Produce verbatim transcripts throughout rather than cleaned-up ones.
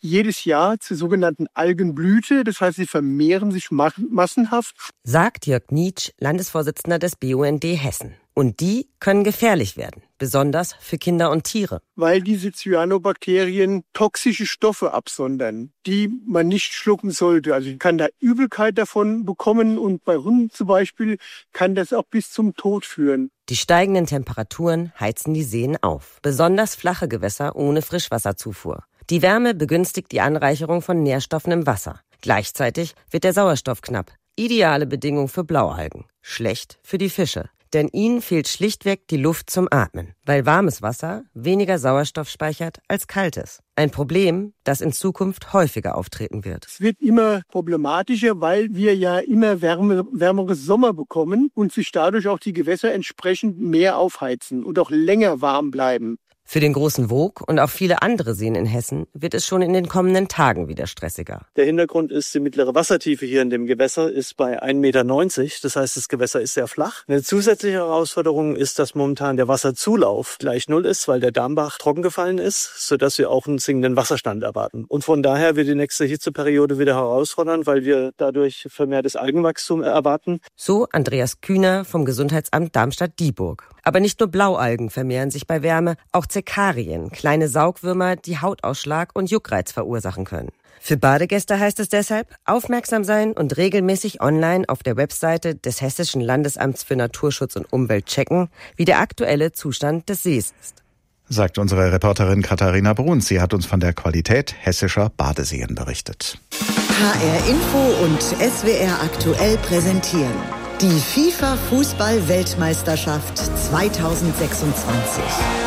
jedes Jahr zur sogenannten Algenblüte. Das heißt, sie vermehren sich massenhaft. Sagt Jörg Nitsch, Landesvorsitzender des B U N D Hessen. Und die können gefährlich werden, besonders für Kinder und Tiere. Weil diese Cyanobakterien toxische Stoffe absondern, die man nicht schlucken sollte. Also ich kann da Übelkeit davon bekommen und bei Hunden zum Beispiel kann das auch bis zum Tod führen. Die steigenden Temperaturen heizen die Seen auf, besonders flache Gewässer ohne Frischwasserzufuhr. Die Wärme begünstigt die Anreicherung von Nährstoffen im Wasser. Gleichzeitig wird der Sauerstoff knapp. Ideale Bedingung für Blaualgen. Schlecht für die Fische. Denn ihnen fehlt schlichtweg die Luft zum Atmen, weil warmes Wasser weniger Sauerstoff speichert als kaltes. Ein Problem, das in Zukunft häufiger auftreten wird. Es wird immer problematischer, weil wir ja immer wärme, wärmere Sommer bekommen und sich dadurch auch die Gewässer entsprechend mehr aufheizen und auch länger warm bleiben. Für den Großen Woog und auch viele andere Seen in Hessen wird es schon in den kommenden Tagen wieder stressiger. Der Hintergrund ist, die mittlere Wassertiefe hier in dem Gewässer ist bei ein Meter neunzig. Das heißt, das Gewässer ist sehr flach. Eine zusätzliche Herausforderung ist, dass momentan der Wasserzulauf gleich null ist, weil der Darmbach trocken gefallen ist, sodass wir auch einen sinkenden Wasserstand erwarten. Und von daher wird die nächste Hitzeperiode wieder herausfordern, weil wir dadurch vermehrtes Algenwachstum erwarten. So Andreas Kühner vom Gesundheitsamt Darmstadt-Dieburg. Aber nicht nur Blaualgen vermehren sich bei Wärme, auch Zekarien, kleine Saugwürmer, die Hautausschlag und Juckreiz verursachen können. Für Badegäste heißt es deshalb, aufmerksam sein und regelmäßig online auf der Webseite des Hessischen Landesamts für Naturschutz und Umwelt checken, wie der aktuelle Zustand des Sees ist. Sagt unsere Reporterin Katharina Bruns. Sie hat uns von der Qualität hessischer Badeseen berichtet. H R Info und S W R aktuell präsentieren die FIFA-Fußball-Weltmeisterschaft zweitausendsechsundzwanzig.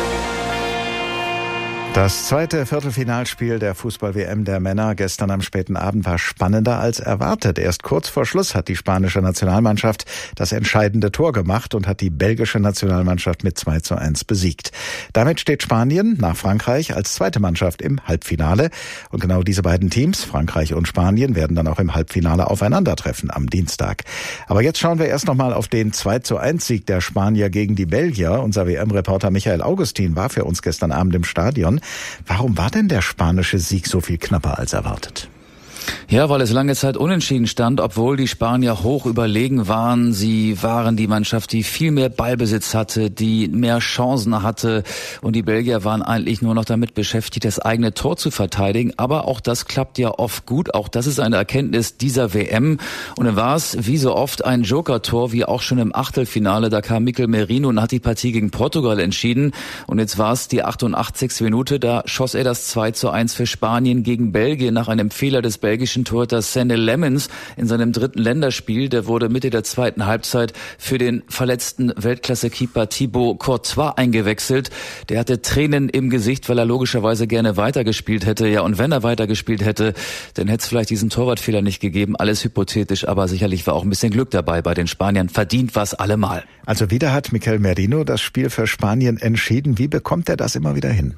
Das zweite Viertelfinalspiel der Fußball-W M der Männer gestern am späten Abend war spannender als erwartet. Erst kurz vor Schluss hat die spanische Nationalmannschaft das entscheidende Tor gemacht und hat die belgische Nationalmannschaft mit zwei zu eins besiegt. Damit steht Spanien nach Frankreich als zweite Mannschaft im Halbfinale. Und genau diese beiden Teams, Frankreich und Spanien, werden dann auch im Halbfinale aufeinandertreffen am Dienstag. Aber jetzt schauen wir erst nochmal auf den zwei zu eins Sieg der Spanier gegen die Belgier. Unser W M-Reporter Michael Augustin war für uns gestern Abend im Stadion. Warum war denn der spanische Sieg so viel knapper als erwartet? Ja, weil es lange Zeit unentschieden stand, obwohl die Spanier hoch überlegen waren. Sie waren die Mannschaft, die viel mehr Ballbesitz hatte, die mehr Chancen hatte. Und die Belgier waren eigentlich nur noch damit beschäftigt, das eigene Tor zu verteidigen. Aber auch das klappt ja oft gut. Auch das ist eine Erkenntnis dieser W M. Und dann war es wie so oft ein Joker-Tor, wie auch schon im Achtelfinale. Da kam Mikel Merino und hat die Partie gegen Portugal entschieden. Und jetzt war es die achtundachtzigste Minute. Da schoss er das zwei zu eins für Spanien gegen Belgien nach einem Fehler des belgischen Torhüter Sané Lemens in seinem dritten Länderspiel. Der wurde Mitte der zweiten Halbzeit für den verletzten Weltklasse-Keeper Thibaut Courtois eingewechselt. Der hatte Tränen im Gesicht, weil er logischerweise gerne weitergespielt hätte. Ja, und wenn er weitergespielt hätte, dann hätte es vielleicht diesen Torwartfehler nicht gegeben. Alles hypothetisch, aber sicherlich war auch ein bisschen Glück dabei bei den Spaniern. Verdient was allemal. Also wieder hat Mikel Merino das Spiel für Spanien entschieden. Wie bekommt er das immer wieder hin?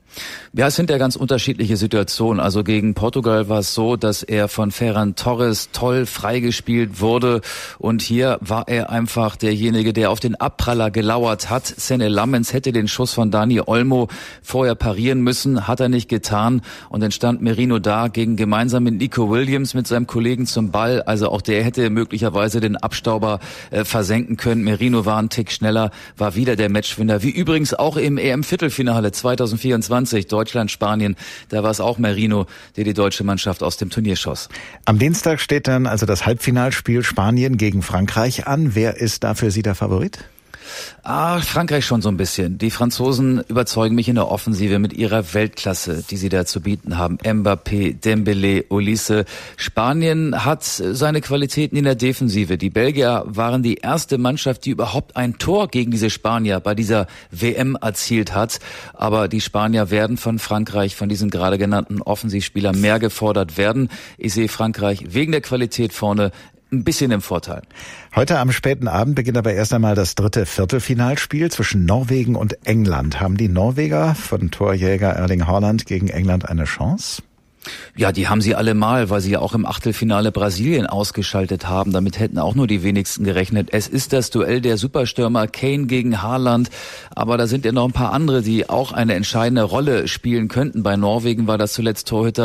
Ja, es sind ja ganz unterschiedliche Situationen. Also gegen Portugal war es so, dass er von Ferran Torres toll freigespielt wurde. Und hier war er einfach derjenige, der auf den Abpraller gelauert hat. Sané Lemens hätte den Schuss von Dani Olmo vorher parieren müssen, hat er nicht getan. Und dann stand Merino da gegen gemeinsam mit Nico Williams mit seinem Kollegen zum Ball. Also auch der hätte möglicherweise den Abstauber äh, versenken können. Merino war einen Tick schneller, war wieder der Matchwinner. Wie übrigens auch im E M-Viertelfinale zweitausendvierundzwanzig. Deutschland, Spanien, da war es auch Merino, der die deutsche Mannschaft aus dem Turnier schoss. Am Dienstag steht dann also das Halbfinalspiel Spanien gegen Frankreich an. Wer ist da für Sie der Favorit? Ah, Frankreich schon so ein bisschen. Die Franzosen überzeugen mich in der Offensive mit ihrer Weltklasse, die sie da zu bieten haben. Mbappé, Dembélé, Olise. Spanien hat seine Qualitäten in der Defensive. Die Belgier waren die erste Mannschaft, die überhaupt ein Tor gegen diese Spanier bei dieser W M erzielt hat. Aber die Spanier werden von Frankreich, von diesen gerade genannten Offensivspielern mehr gefordert werden. Ich sehe Frankreich wegen der Qualität vorne ein bisschen im Vorteil. Heute am späten Abend beginnt aber erst einmal das dritte Viertelfinalspiel zwischen Norwegen und England. Haben die Norweger von Torjäger Erling Haaland gegen England eine Chance? Ja, die haben sie allemal, weil sie ja auch im Achtelfinale Brasilien ausgeschaltet haben. Damit hätten auch nur die wenigsten gerechnet. Es ist das Duell der Superstürmer Kane gegen Haaland. Aber da sind ja noch ein paar andere, die auch eine entscheidende Rolle spielen könnten. Bei Norwegen war das zuletzt Torhüter